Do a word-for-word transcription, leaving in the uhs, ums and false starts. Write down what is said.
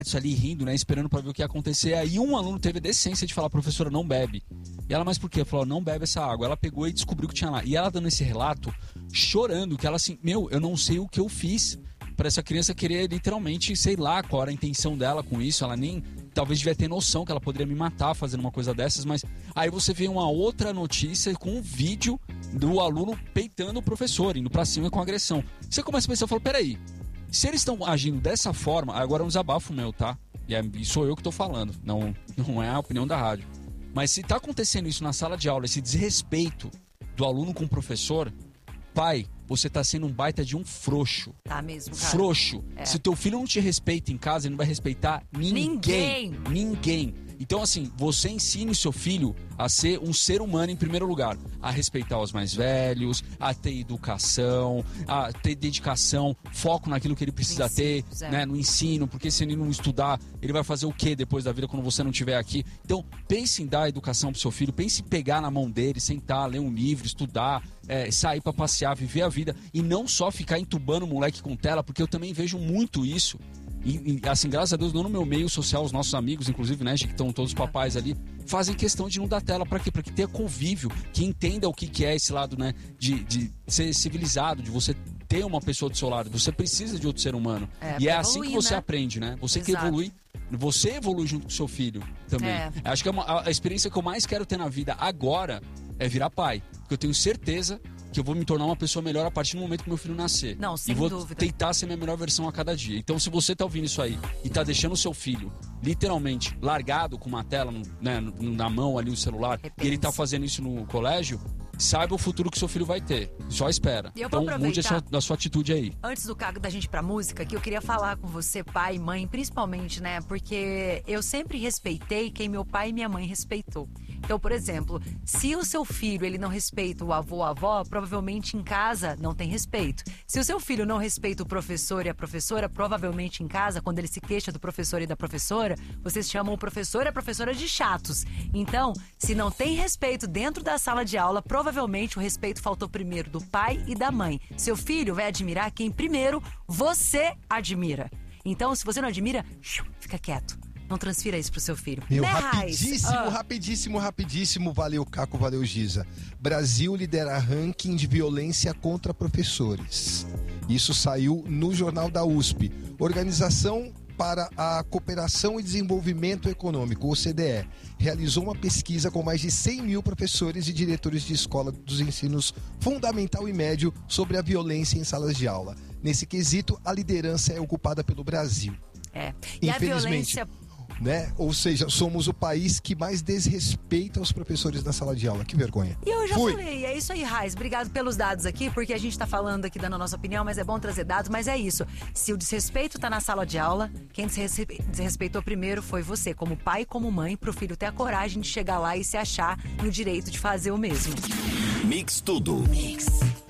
ali rindo, né, esperando pra ver o que ia acontecer. Aí um aluno teve a decência de falar, professora, não bebe. E ela, mas por quê? Ela falou, não bebe essa água. Ela pegou e descobriu o que tinha lá. E ela dando esse relato, chorando, que ela assim, meu, eu não sei o que eu fiz pra essa criança querer literalmente, sei lá qual era a intenção dela com isso. Ela nem, talvez devia ter noção que ela poderia me matar fazendo uma coisa dessas, mas aí você vê uma outra notícia com um vídeo do aluno peitando o professor, indo pra cima com agressão. Você começa a pensar, eu falo, peraí, se eles estão agindo dessa forma, agora é um desabafo meu, tá? E é, sou eu que tô falando, não, não é a opinião da rádio. Mas se tá acontecendo isso na sala de aula, esse desrespeito do aluno com o professor, pai, você tá sendo um baita de um frouxo. Tá mesmo, cara. Frouxo. É. Se o teu filho não te respeita em casa, ele não vai respeitar ninguém. Ninguém. Ninguém. Então, assim, você ensine o seu filho a ser um ser humano em primeiro lugar. A respeitar os mais velhos, a ter educação, a ter dedicação, foco naquilo que ele precisa ter, é. né, no ensino, porque se ele não estudar, ele vai fazer o quê depois da vida quando você não estiver aqui? Então, pense em dar educação pro seu filho, pense em pegar na mão dele, sentar, ler um livro, estudar, é, sair pra passear, viver a vida e não só ficar entubando o moleque com tela, porque eu também vejo muito isso. E, e assim, graças a Deus, não no meu meio social, os nossos amigos, inclusive, né, que estão todos os papais ali, fazem questão de não dar tela pra quê? Pra que tenha convívio, que entenda o que, que é esse lado, né, de, de ser civilizado, de você ter uma pessoa do seu lado, você precisa de outro ser humano. É, e é pra assim evoluir, que você né? aprende, né? Você Exato. que evolui, você evolui junto com o seu filho também. É. Acho que é uma, a, a experiência que eu mais quero ter na vida agora é virar pai, porque eu tenho certeza que eu vou me tornar uma pessoa melhor a partir do momento que meu filho nascer. Não, sem e vou dúvida. tentar ser minha melhor versão a cada dia. Então, se você tá ouvindo isso aí e tá deixando o seu filho, literalmente, largado com uma tela, né, na mão ali, o celular, Repense. e ele tá fazendo isso no colégio, saiba o futuro que o seu filho vai ter. Só espera. E eu vou Então, mude a sua, aproveitar- a sua atitude aí. Antes do cago da gente ir pra música, que eu queria falar com você, pai e mãe, principalmente, né? Porque eu sempre respeitei quem meu pai e minha mãe respeitou. Então, por exemplo, se o seu filho ele não respeita o avô ou a avó, provavelmente em casa não tem respeito. Se o seu filho não respeita o professor e a professora, provavelmente em casa, quando ele se queixa do professor e da professora, vocês chamam o professor e a professora de chatos. Então, se não tem respeito dentro da sala de aula, provavelmente o respeito faltou primeiro do pai e da mãe. Seu filho vai admirar quem primeiro você admira. Então, se você não admira, fica quieto. Não transfira isso pro seu filho. Meu, Né, rapidíssimo, Raiz? Ah. rapidíssimo, rapidíssimo. Valeu, Caco, valeu, Giza. Brasil lidera ranking de violência contra professores. Isso saiu no Jornal da U S P. Organização para a Cooperação e Desenvolvimento Econômico, O C D E, realizou uma pesquisa com mais de cem mil professores e diretores de escola dos ensinos fundamental e médio sobre a violência em salas de aula. Nesse quesito, a liderança é ocupada pelo Brasil. É. E a Infelizmente, violência... né? Ou seja, somos o país que mais desrespeita os professores na sala de aula. Que vergonha. E eu já Fui. falei, é isso aí, Raiz. Obrigado pelos dados aqui, porque a gente tá falando aqui, dando a nossa opinião, mas é bom trazer dados, mas é isso. Se o desrespeito tá na sala de aula, quem desrespe- desrespeitou primeiro foi você, como pai e como mãe, pro filho ter a coragem de chegar lá e se achar no direito de fazer o mesmo. Mix Tudo. Mix.